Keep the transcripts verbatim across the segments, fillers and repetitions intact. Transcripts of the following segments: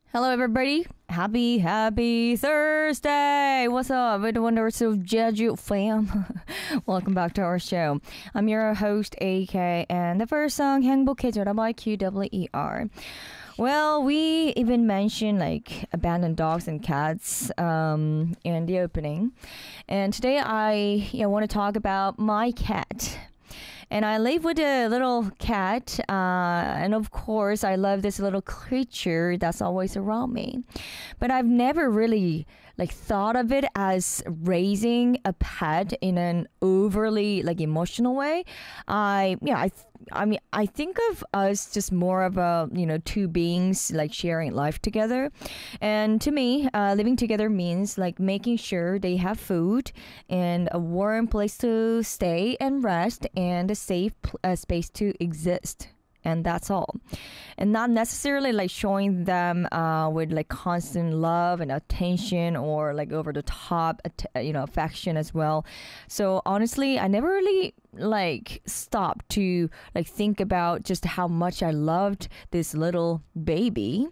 Hello, everybody. Happy, happy Thursday. What's up with the wonders of Jeju fam? Welcome back to our show. I'm your host, A K, and the first song, 행복해져라 by Q W E R. Well, we even mentioned like abandoned dogs and cats um, in the opening. And today I you know, want to talk about my cat. And I live with a little cat, uh, and of course, I love this little creature that's always around me. But I've never really like thought of it as raising a pet in an overly like emotional way. I yeah, I th- I mean, I think of us just more of a you know two beings like sharing life together, and to me, uh, living together means like making sure they have food and a warm place to stay and rest and a safe pl- uh, space to exist. And that's all, and not necessarily like showing them uh, with like constant love and attention or like over the top att- you know affection as well. So honestly, I never really like stopped to like think about just how much I loved this little baby.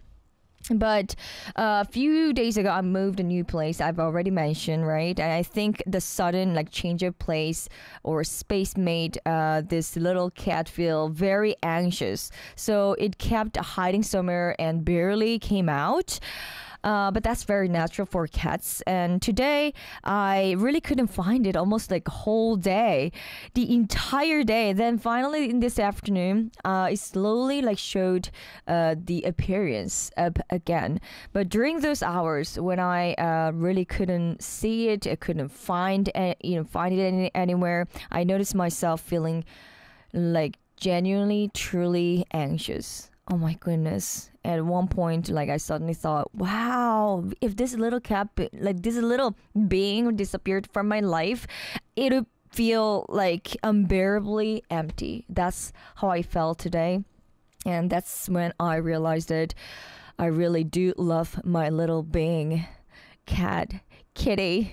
But uh, a few days ago, I moved a new place. I've already mentioned, right? And I think the sudden like change of place or space made uh, this little cat feel very anxious. So it kept hiding somewhere and barely came out. Uh, but that's very natural for cats. And today, I really couldn't find it almost like whole day, the entire day. Then finally, in this afternoon, uh, it slowly like showed uh, the appearance up again. But during those hours when I uh, really couldn't see it, I couldn't find a- you know find it any- anywhere, I noticed myself feeling like genuinely, truly anxious. Oh my goodness. At one point, like I suddenly thought, wow, if this little cat, be- like this little being disappeared from my life, it would feel like unbearably empty. That's how I felt today. And that's when I realized that I really do love my little being, cat, kitty.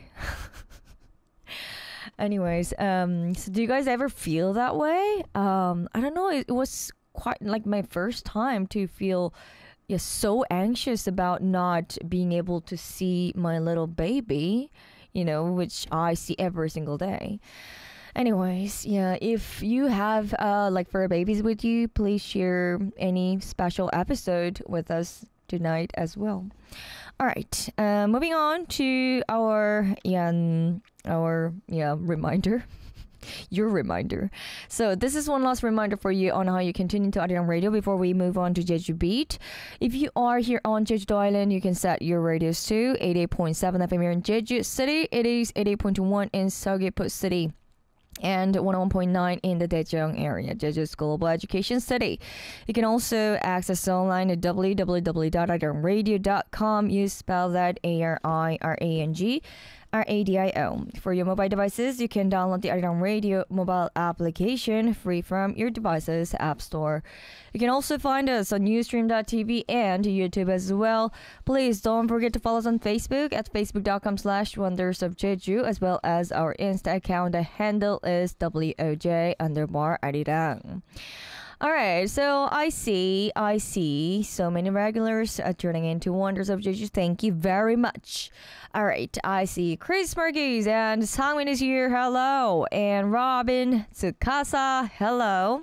Anyways, um, so do you guys ever feel that way? Um, I don't know. It, it was quite like my first time to feel yeah, so anxious about not being able to see my little baby, you know, which I see every single day. Anyways, yeah, if you have uh, like fur babies with you, please share any special episode with us tonight as well. All right, uh, moving on to our yeah, um, our yeah reminder. Your reminder. So this is one last reminder for you on how you continue to Arirang Radio before we move on to Jeju Beat. If you are here on Jeju Island, you can set your radios to eighty-eight point seven F M here in Jeju City. It is eighty-eight point one in Seogwipo City and one oh one point nine in the Daejeong area, Jeju's global education city. You can also access online at w w w dot arirang radio dot com. You spell that A R I R A N G R A D I O. For your mobile devices, you can download the Arirang Radio mobile application free from your device's app store. You can also find us on Ustream dot T V and YouTube as well. Please don't forget to follow us on Facebook at facebook dot com slash wonders of Jeju, as well as our Insta account. The handle is W O J underbar Arirang. All right, so I see, I see so many regulars uh, turning into Wonders of Jeju. Thank you very much. All right, I see Chris Marquez and Sangmin is here. Hello. And Robin Tsukasa. Hello.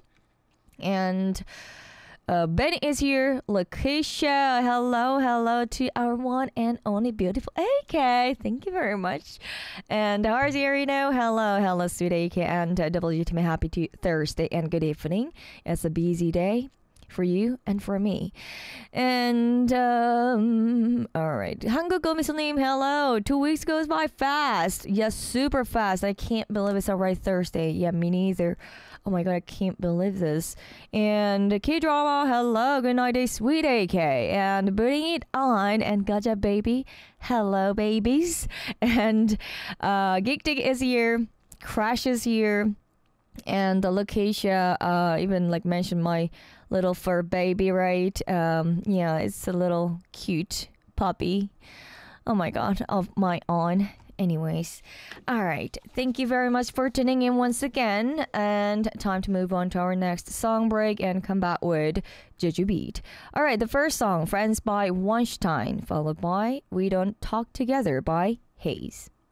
And uh, Ben is here. Lakeisha. Hello, hello to our one and only beautiful A K. Thank you very much. And Harzi Arino. Hello, hello, sweet A K. And uh, W T M, happy to Thursday and good evening. It's a busy day for you and for me. And um all right, 한국어 미소님, hello. Two weeks goes by fast. Yes, super fast. I can't believe it's already Thursday. Yeah, me neither. Oh my god, I can't believe this. And K-drama, hello, good night day, sweet A K. And putting it on, and Gaja baby, hello babies. And uh Geek Dig is here, Crash is here, and the Locatia uh even like mentioned my little fur baby, right? Um yeah, it's a little cute puppy. Oh my god, of my own. Anyways, all right. Thank you very much for tuning in once again. And time to move on to our next song break and come back with Jeju Beat. All right, the first song, Friends by Weinstein, followed by We Don't Talk Together by Hayes.